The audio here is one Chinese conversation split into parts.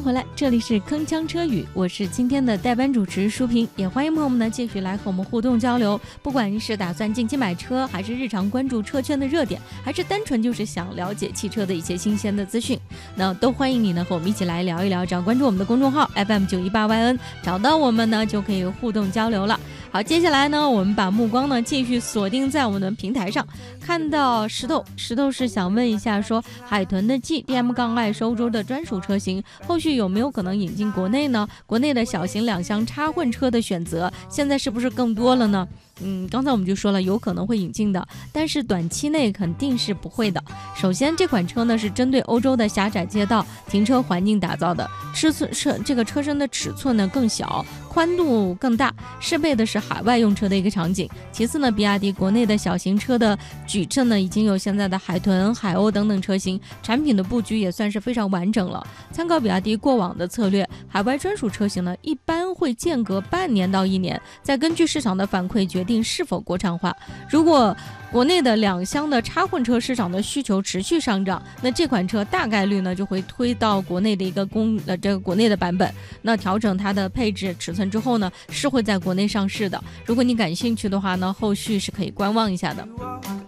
回来，这里是铿锵车语，我是今天的代班主持舒平，也欢迎朋友们呢继续来和我们互动交流。不管你是打算近期买车，还是日常关注车圈的热点，还是单纯就是想了解汽车的一些新鲜的资讯，那都欢迎你呢和我们一起来聊一聊。只要关注我们的公众号 FM918YN， 找到我们呢就可以互动交流了。好，接下来呢，我们把目光呢继续锁定在我们的平台上，看到石头是想问一下，说海豚的 G DM-i 是欧洲的专属车型，后续有没有可能引进国内呢？国内的小型两厢插混车的选择现在是不是更多了呢？刚才我们就说了，有可能会引进的，但是短期内肯定是不会的。首先，这款车呢是针对欧洲的狭窄街道停车环境打造的，这个车身的尺寸呢更小，宽度更大，适配的是海外用车的一个场景。其次呢，比亚迪国内的小型车的矩阵呢已经有现在的海豚、海鸥等等车型，产品的布局也算是非常完整了。参考比亚迪过往的策略，海外专属车型呢一般会间隔半年到1年，再根据市场的反馈决定是否国产化。如果国内的两厢的插混车市场的需求持续上涨，那这款车大概率呢就会推到国内的一个这个国内的版本，那调整它的配置尺寸之后呢，是会在国内上市的。如果你感兴趣的话呢，后续是可以观望一下的。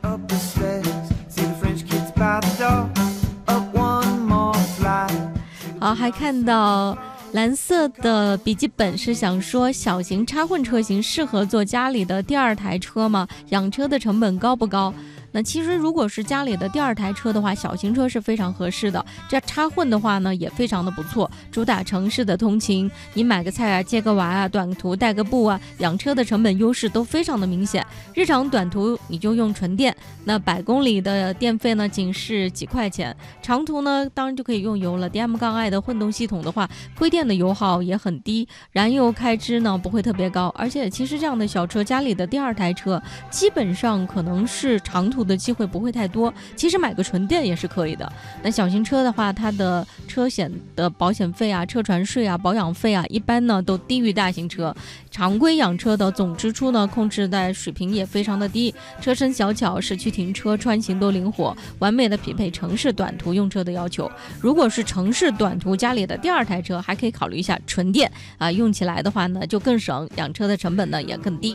好，还看到蓝色的笔记本是想说，小型插混车型适合做家里的第二台车吗？养车的成本高不高？那其实如果是家里的第二台车的话，小型车是非常合适的。这插混的话呢，也非常的不错，主打城市的通勤，你买个菜啊，接个娃啊，短途带个步啊，养车的成本优势都非常的明显。日常短途你就用纯电，那100公里的电费呢仅是几块钱，长途呢当然就可以用油了。DM-i 的混动系统的话，亏电的油耗也很低，燃油开支呢不会特别高，而且其实这样的小车家里的第二台车，基本上可能是长途的机会不会太多，其实买个纯电也是可以的。那小型车的话，它的车险的保险费啊、车船税啊、保养费啊，一般呢都低于大型车。常规养车的总支出呢控制在水平也非常的低，车身小巧，市区停车穿行都灵活，完美的匹配城市短途用车的要求。如果是城市短途家里的第二台车，还可以考虑一下纯电啊，用起来的话呢就更省，养车的成本呢也更低。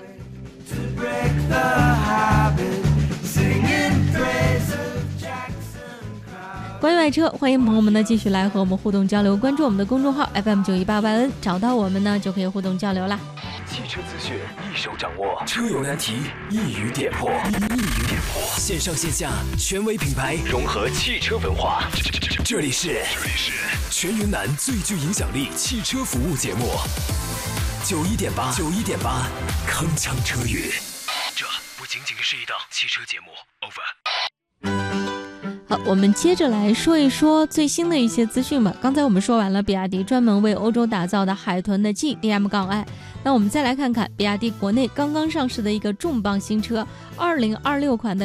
关于买车，欢迎朋友们呢继续来和我们互动交流，关注我们的公众号 FM918YN， 找到我们呢就可以互动交流啦。 汽车资讯一手掌握，车友难题一语点破，线上线下权威品牌融合汽车文化，这里是全云南最具影响力汽车服务节目91.8，铿锵车语。这不仅仅是一档汽车节目 ，over。 好，我们接着来说一说最新的一些资讯吧。刚才我们说完了比亚迪专门为欧洲打造的海豚的 G DM-i， 那我们再来看看比亚迪国内刚刚上市的一个重磅新车，2026款的